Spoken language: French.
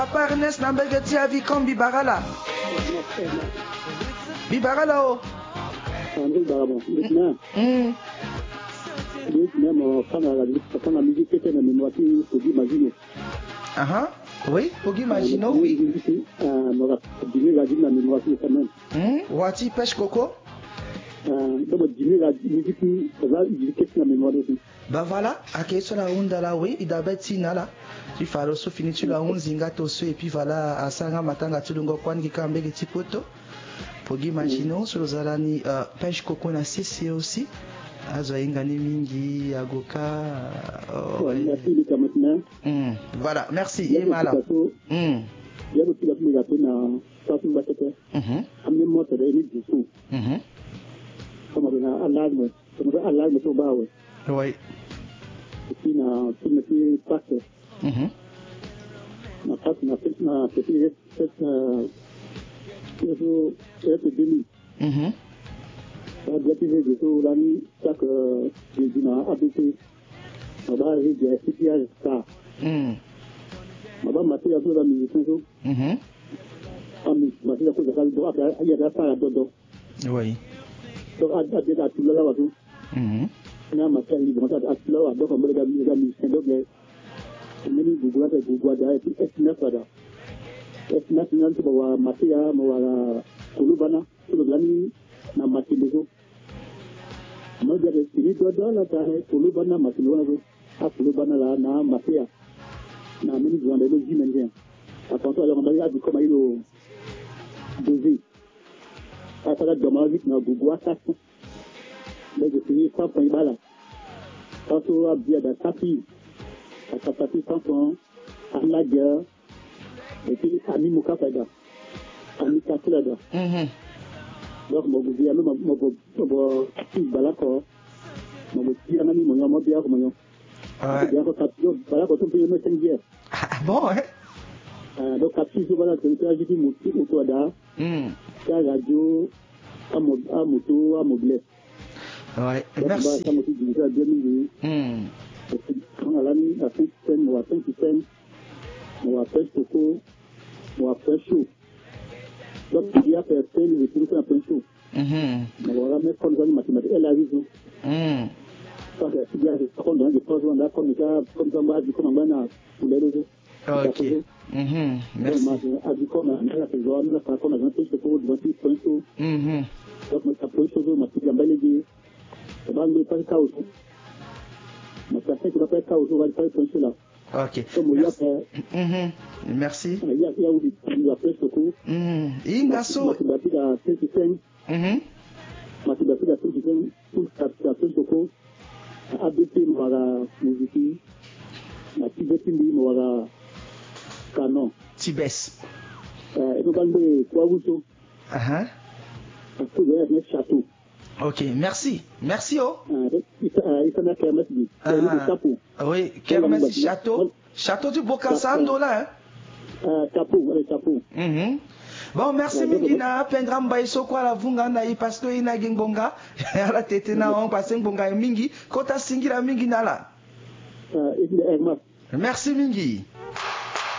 Papa Ernest Nambegeti a vu comme Bibarala. Bibarala oh. Oui, Pogi Magino, oui. Wati pêche coco. Bah voilà, à question la onda là, oui, il d'abord tina là. Tu fais le saut fini tu la onda zingato so et puis voilà à sanga matanga tu lungo kwan qui cambe petit poto. Pogi Magino sur zalani pêche coco na cessé aussi. Azoingani mingi agoka. Voilà, merci. Et malin. Oui. Bon, hein? Donc, après, je vais ouais, merci. Ok. Merci. Ok. Merci. Ingaso. Tibes. Ok, merci. Merci, oh. Oui, Kermesse Château. Château du Bokasando, là, hein? Chapeau. Bon, merci Mingina, Pengram Baiso kwa la vunga na i parce que ina gingonga, ala tete na on passe ngonga mingi, kota singira mingi na la. Merci Mingi.